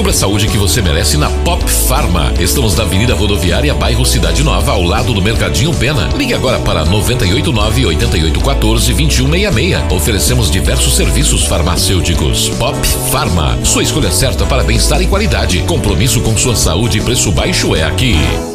Descubra a saúde que você merece na Pop Pharma. Estamos na Avenida Rodoviária, bairro Cidade Nova, ao lado do Mercadinho Pena. Ligue agora para 989-8814-2166. Oferecemos diversos serviços farmacêuticos. Pop Pharma, sua escolha certa para bem-estar e qualidade. Compromisso com sua saúde e preço baixo é aqui.